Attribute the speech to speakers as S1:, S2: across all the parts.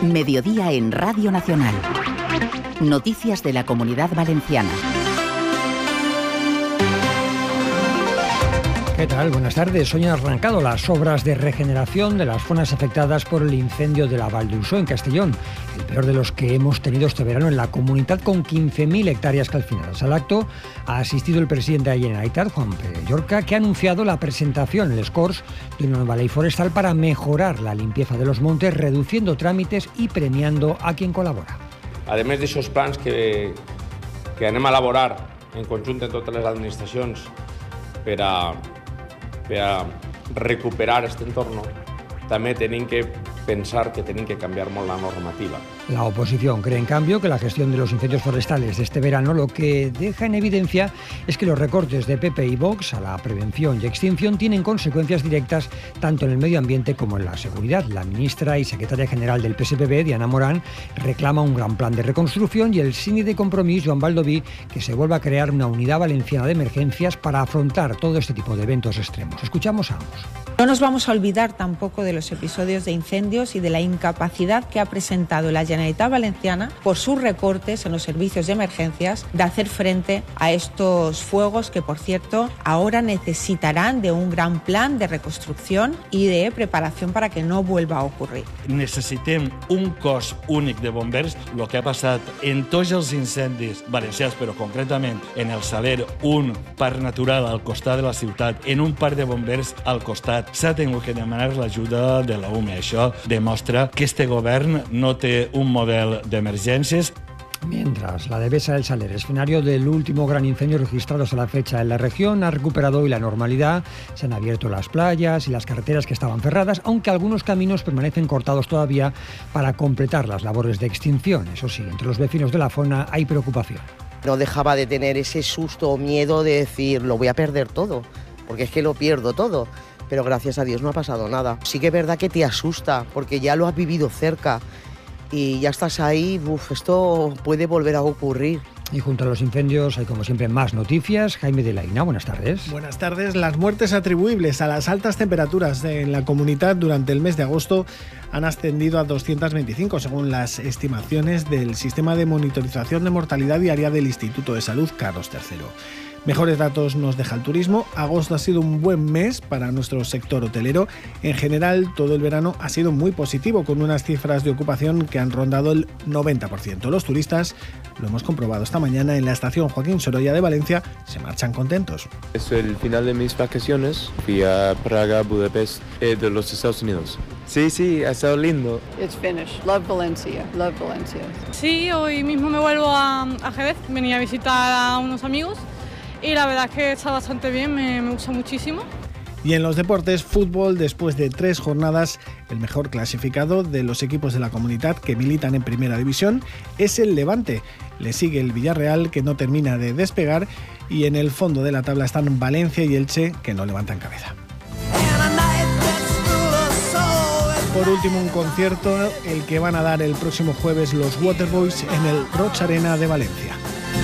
S1: Mediodía en Radio Nacional. Noticias de la Comunidad Valenciana.
S2: ¿Qué tal? Buenas tardes. Hoy han arrancado las obras de regeneración de las zonas afectadas por el incendio de la Val d'Ursó en Castellón, el peor de los que hemos tenido este verano en la comunidad, con 15.000 hectáreas calcinadas. Al acto ha asistido el presidente de la Generalitat, Juan Pere Llorca, que ha anunciado la presentación en les Corts de una nueva ley forestal para mejorar la limpieza de los montes, reduciendo trámites y premiando a quien colabora.
S3: Además de esos plans que anem a elaborar en conjunt en totes les administracions per a recuperar este entorno, també tenim que pensar que tenim que canviar molt la normativa.
S2: La oposición cree, en cambio, que la gestión de los incendios forestales de este verano lo que deja en evidencia es que los recortes de PP y Vox a la prevención y extinción tienen consecuencias directas tanto en el medio ambiente como en la seguridad. La ministra y secretaria general del PSPB, Diana Morán, reclama un gran plan de reconstrucción, y el síndic de Compromís, Joan Baldoví, que se vuelva a crear una unidad valenciana de emergencias para afrontar todo este tipo de eventos extremos. Escuchamos a ambos.
S4: No nos vamos a olvidar tampoco de los episodios de incendios y de la incapacidad que ha presentado la Generalitat Valenciana por sus recortes en los servicios de emergencias de hacer frente a estos fuegos que, por cierto, ahora necesitarán de un gran plan de reconstrucción y de preparación para que no vuelva a ocurrir.
S5: Necessitem un cos únic de bombers. Lo que ha passat en tots els incendis valencians, però concretament en el Saler, un parc natural al costat de la ciutat, en un parc de bombers al costat, s'ha tingut que demanar l'ajuda de la UME. Això demostra que este govern no té un model d'emergències.
S2: Mientras, la Devesa del Saler, escenario del último gran incendio registrado hasta la fecha en la región, ha recuperado hoy la normalidad. Se han abierto las playas y las carreteras que estaban cerradas, aunque algunos caminos permanecen cortados todavía para completar las labores de extinción. Eso sí, entre los vecinos de la zona hay preocupación.
S6: No dejaba de tener ese susto o miedo de decir, lo voy a perder todo, porque es que lo pierdo todo. Pero gracias a Dios no ha pasado nada. Sí que es verdad que te asusta, porque ya lo has vivido cerca y ya estás ahí, esto puede volver a ocurrir.
S2: Y junto a los incendios hay, como siempre, más noticias. Jaime de la Ina, buenas tardes.
S7: Buenas tardes. Las muertes atribuibles a las altas temperaturas en la comunidad durante el mes de agosto han ascendido a 225, según las estimaciones del Sistema de Monitorización de Mortalidad Diaria del Instituto de Salud Carlos III. Mejores datos nos deja el turismo. Agosto ha sido un buen mes para nuestro sector hotelero. En general, todo el verano ha sido muy positivo, con unas cifras de ocupación que han rondado el 90%. Los turistas, lo hemos comprobado esta mañana en la estación Joaquín Sorolla de Valencia, se marchan contentos.
S8: Es el final de mis vacaciones. Fui a Praga, Budapest, de los Estados Unidos. Sí, ha estado lindo.
S9: It's finished. Love Valencia. Love Valencia.
S10: Sí, hoy mismo me vuelvo a Jerez. Venía a visitar a unos amigos. Y la verdad es que está bastante bien, me gusta muchísimo.
S7: Y en los deportes, fútbol, después de 3 jornadas, el mejor clasificado de los equipos de la comunidad que militan en Primera División es el Levante. Le sigue el Villarreal, que no termina de despegar, y en el fondo de la tabla están Valencia y Elche, que no levantan cabeza. Por último, un concierto, el que van a dar el próximo jueves los Waterboys en el Roig Arena de Valencia.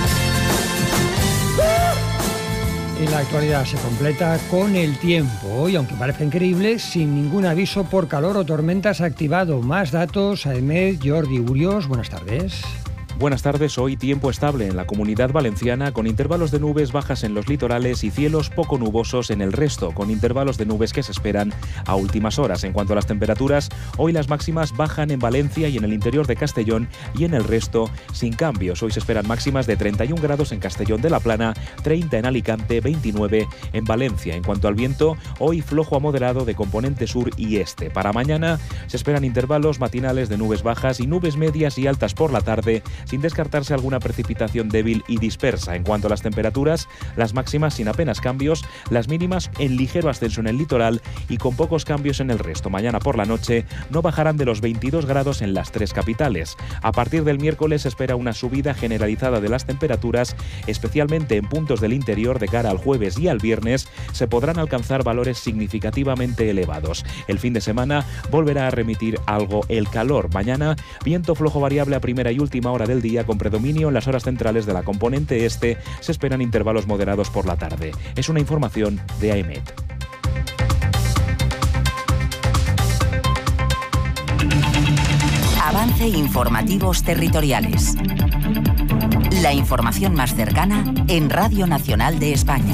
S2: Y la actualidad se completa con el tiempo. Hoy, aunque parezca increíble, sin ningún aviso por calor o tormentas activado. Más datos, Aemed, Jordi Urios, buenas tardes.
S11: Buenas tardes. Hoy tiempo estable en la Comunidad Valenciana, con intervalos de nubes bajas en los litorales y cielos poco nubosos en el resto, con intervalos de nubes que se esperan a últimas horas. En cuanto a las temperaturas, hoy las máximas bajan en Valencia y en el interior de Castellón, y en el resto sin cambios. Hoy se esperan máximas de 31 grados en Castellón de la Plana, 30 en Alicante, 29 en Valencia. En cuanto al viento, hoy flojo a moderado de componente sur y este. Para mañana se esperan intervalos matinales de nubes bajas y nubes medias y altas por la tarde, sin descartarse alguna precipitación débil y dispersa. En cuanto a las temperaturas, las máximas sin apenas cambios, las mínimas en ligero ascenso en el litoral y con pocos cambios en el resto. Mañana por la noche no bajarán de los 22 grados en las 3 capitales. A partir del miércoles se espera una subida generalizada de las temperaturas, especialmente en puntos del interior. De cara al jueves y al viernes se podrán alcanzar valores significativamente elevados. El fin de semana volverá a remitir algo el calor. Mañana, viento flojo variable a primera y última hora del día, con predominio en las horas centrales de la componente este. Se esperan intervalos moderados por la tarde. Es una información de Aemed.
S1: Avance Informativos Territoriales. La información más cercana en Radio Nacional de España.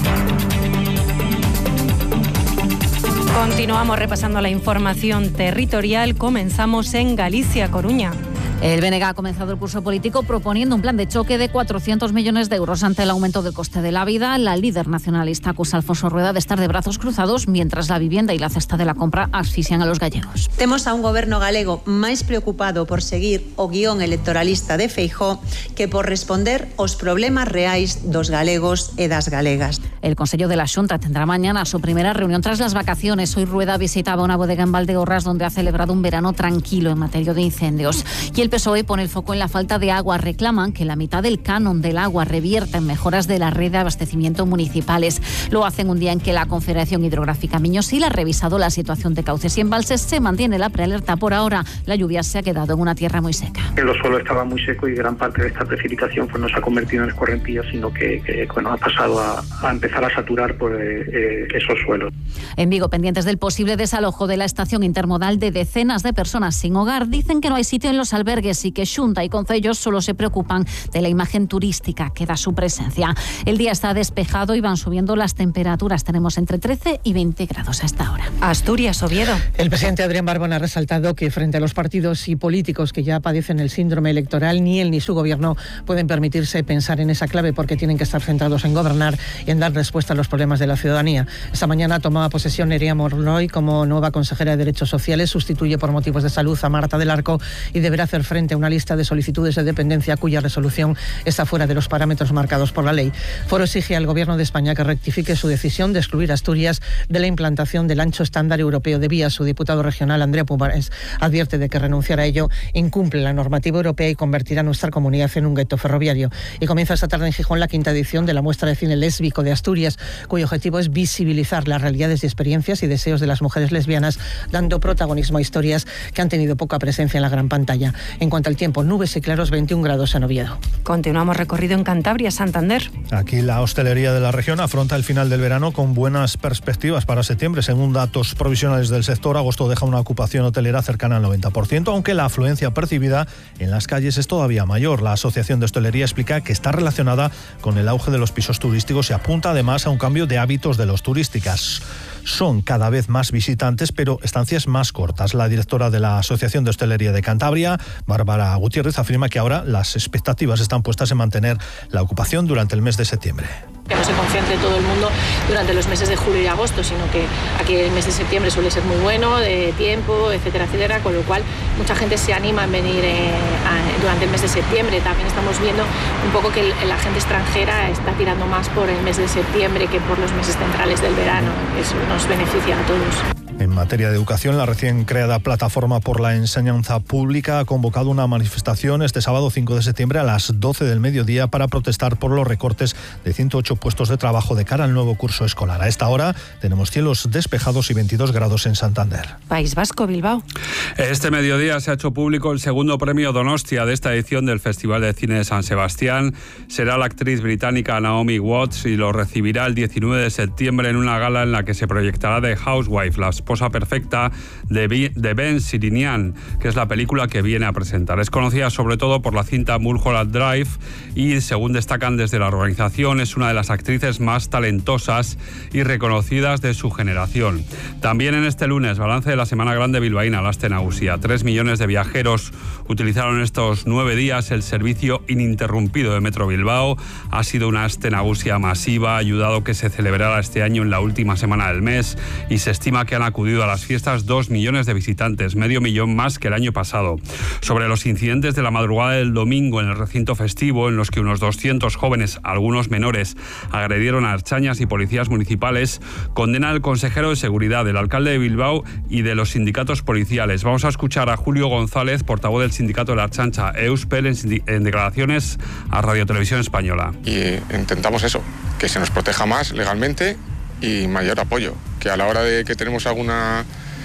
S12: Continuamos repasando la información territorial. Comenzamos en Galicia, Coruña.
S13: El BNG ha comenzado el curso político proponiendo un plan de choque de 400 millones de euros ante el aumento del coste de la vida. La líder nacionalista acusa a Alfonso Rueda de estar de brazos cruzados mientras la vivienda y la cesta de la compra asfixian a los gallegos.
S14: Temos a un goberno galego máis preocupado por seguir o guión electoralista de Feijóo que por responder aos problemas reais dos galegos e das galegas.
S13: El Consello de la Xunta tendrá mañana su primera reunión tras las vacaciones. Hoy Rueda visitaba una bodega en Valdeorras donde ha celebrado un verano tranquilo en materia de incendios. Y el PSOE pone el foco en la falta de agua. Reclaman que la mitad del canon del agua revierta en mejoras de la red de abastecimiento municipales. Lo hacen un día en que la Confederación Hidrográfica Miño-Sil ha revisado la situación de cauces y embalses. Se mantiene la prealerta por ahora. La lluvia se ha quedado en una tierra muy seca.
S15: El suelo estaba muy seco y gran parte de esta precipitación no se ha convertido en escorrentías, sino que ha pasado a empezar a saturar esos suelos.
S13: En Vigo, pendientes del posible desalojo de la estación intermodal de decenas de personas sin hogar, dicen que no hay sitio en los albergues y que Xunta y concellos solo se preocupan de la imagen turística que da su presencia. El día está despejado y van subiendo las temperaturas. Tenemos entre 13 y 20 grados a esta hora.
S12: Asturias, Oviedo.
S16: El presidente Adrián Barbón ha resaltado que frente a los partidos y políticos que ya padecen el síndrome electoral, ni él ni su gobierno pueden permitirse pensar en esa clave porque tienen que estar centrados en gobernar y en dar respuesta a los problemas de la ciudadanía. Esta mañana tomaba posesión Nerea Morloy como nueva consejera de Derechos Sociales, sustituye por motivos de salud a Marta del Arco y deberá hacer frente a una lista de solicitudes de dependencia cuya resolución está fuera de los parámetros marcados por la ley. Foro exige al Gobierno de España que rectifique su decisión de excluir a Asturias de la implantación del ancho estándar europeo de vías. Su diputado regional, Andrea Pumares, advierte de que renunciar a ello incumple la normativa europea y convertirá a nuestra comunidad en un gueto ferroviario. Y comienza esta tarde en Gijón la 5ª edición de la muestra de cine lésbico de Asturias, cuyo objetivo es visibilizar las realidades y experiencias y deseos de las mujeres lesbianas, dando protagonismo a historias que han tenido poca presencia en la gran pantalla. En cuanto al tiempo, nubes y claros, 21 grados en Oviedo.
S12: Continuamos recorrido en Cantabria, Santander.
S17: Aquí la hostelería de la región afronta el final del verano con buenas perspectivas para septiembre. Según datos provisionales del sector, agosto deja una ocupación hotelera cercana al 90%, aunque la afluencia percibida en las calles es todavía mayor. La Asociación de Hostelería explica que está relacionada con el auge de los pisos turísticos y apunta además a un cambio de hábitos de los turísticas. Son cada vez más visitantes, pero estancias más cortas. La directora de la Asociación de Hostelería de Cantabria, Bárbara Gutiérrez, afirma que ahora las expectativas están puestas en mantener la ocupación durante el mes de septiembre.
S18: Que no se concentre todo el mundo durante los meses de julio y agosto, sino que aquí el mes de septiembre suele ser muy bueno, de tiempo, etcétera, etcétera, con lo cual mucha gente se anima a venir durante el mes de septiembre. También estamos viendo un poco que la gente extranjera está tirando más por el mes de septiembre que por los meses centrales del verano. Eso nos beneficia a todos.
S17: En materia de educación, la recién creada Plataforma por la Enseñanza Pública ha convocado una manifestación este sábado 5 de septiembre a las 12 del mediodía para protestar por los recortes de 108 puestos de trabajo de cara al nuevo curso escolar. A esta hora tenemos cielos despejados y 22 grados en Santander.
S12: País Vasco, Bilbao.
S19: Este mediodía se ha hecho público el segundo premio Donostia de esta edición del Festival de Cine de San Sebastián. Será la actriz británica Naomi Watts y lo recibirá el 19 de septiembre en una gala en la que se proyectará The Housewife, la esposa perfecta de Ben Sirinian, que es la película que viene a presentar. Es conocida sobre todo por la cinta Mulholland Drive y, según destacan desde la organización, es una de las actrices más talentosas y reconocidas de su generación. También en este lunes, balance de la Semana Grande bilbaína, la Aste Nagusia. 3 millones de viajeros utilizaron estos 9 días el servicio ininterrumpido de Metro Bilbao. Ha sido una Aste Nagusia masiva, ha ayudado que se celebrara este año en la última semana del mes y se estima que han acudido a las fiestas 2 millones de visitantes, medio millón más que el año pasado. Sobre los incidentes de la madrugada del domingo en el recinto festivo, en los que unos 200 jóvenes, algunos menores, agredieron a ertzainas y policías municipales, condena el consejero de Seguridad, del alcalde de Bilbao y de los sindicatos policiales. Vamos a escuchar a Julio González, portavoz del sindicato de la Ertzaintza, Euspel, en declaraciones a Radio Televisión Española.
S20: Y intentamos eso, que se nos proteja más legalmente y mayor apoyo, que a la hora de que tenemos alguna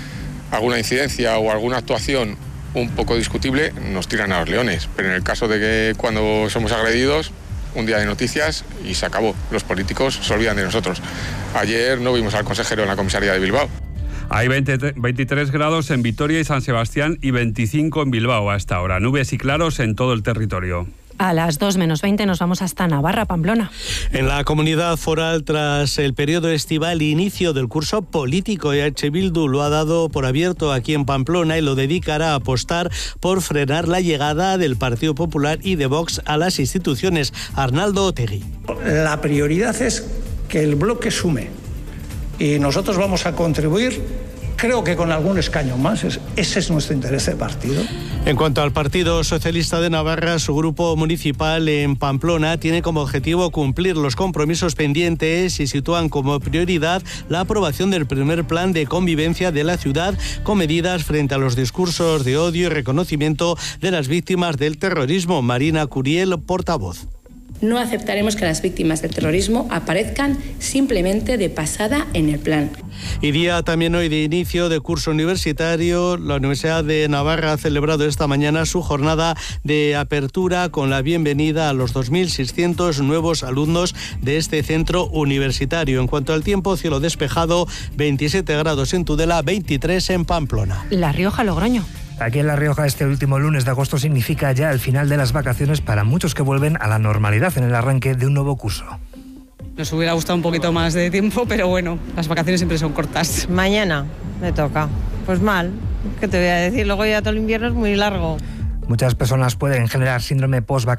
S20: incidencia o alguna actuación un poco discutible, nos tiran a los leones, pero en el caso de que cuando somos agredidos, un día de noticias y se acabó. Los políticos se olvidan de nosotros. Ayer no vimos al consejero en la comisaría de Bilbao.
S19: Hay 23 grados en Vitoria y San Sebastián y 25 en Bilbao a esta hora. Nubes y claros en todo el territorio.
S12: A las 2 menos 20 nos vamos hasta Navarra, Pamplona.
S21: En la comunidad foral, tras el periodo estival y inicio del curso político, EH Bildu lo ha dado por abierto aquí en Pamplona y lo dedicará a apostar por frenar la llegada del Partido Popular y de Vox a las instituciones. Arnaldo Otegi.
S22: La prioridad es que el bloque sume y nosotros vamos a contribuir. Creo que con algún escaño más, ese es nuestro interés de partido.
S21: En cuanto al Partido Socialista de Navarra, su grupo municipal en Pamplona tiene como objetivo cumplir los compromisos pendientes y sitúan como prioridad la aprobación del primer plan de convivencia de la ciudad con medidas frente a los discursos de odio y reconocimiento de las víctimas del terrorismo. Marina Curiel, portavoz.
S23: No aceptaremos que las víctimas del terrorismo aparezcan simplemente de pasada en el plan.
S21: Y día también hoy de inicio de curso universitario. La Universidad de Navarra ha celebrado esta mañana su jornada de apertura con la bienvenida a los 2.600 nuevos alumnos de este centro universitario. En cuanto al tiempo, cielo despejado, 27 grados en Tudela, 23 en Pamplona.
S12: La Rioja, Logroño.
S24: Aquí en La Rioja este último lunes de agosto significa ya el final de las vacaciones para muchos que vuelven a la normalidad en el arranque de un nuevo curso.
S25: Nos hubiera gustado un poquito más de tiempo, pero bueno, las vacaciones siempre son cortas.
S26: Mañana me toca. Pues mal, ¿qué te voy a decir? Luego ya todo el invierno es muy largo.
S24: Muchas personas pueden generar síndrome post-vacacional